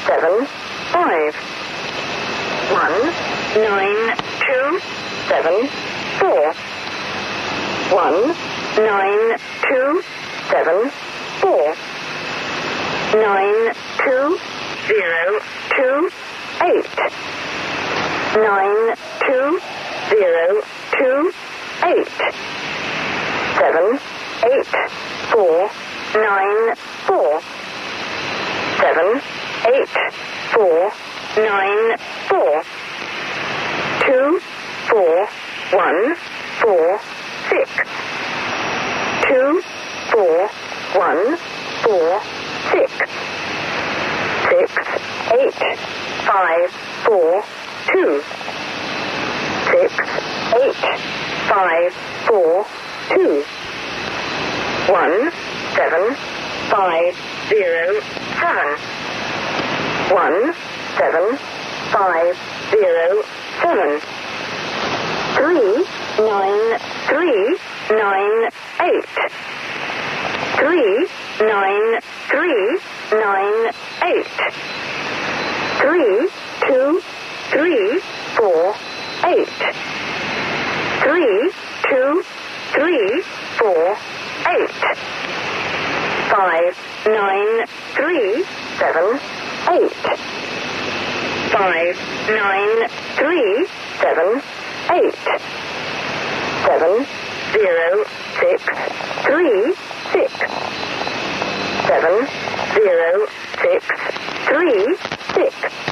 7 5 1 9 2 7 4 1 9 2 7 4 9 2 0 2 8 9 2 0 2 8 7 8 4 9 4 7 8 4 9 4 2 4 1 4 6 2 4 1 4 6 6 8 5 4 2 6 8 5 4 2 1 7 5 0 7 1 7 5 0 7 3 9 3 9 8 3 9 3 9 8 3 2 3 4 8 3 2 3 4 8 5 9 3 7 8 5 9 3 7 8 7 0 6 3 6 7 0 6 3 6